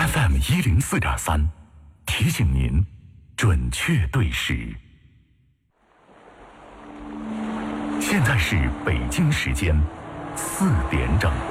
FM104.3，提醒您准确对时。现在是北京时间4点整。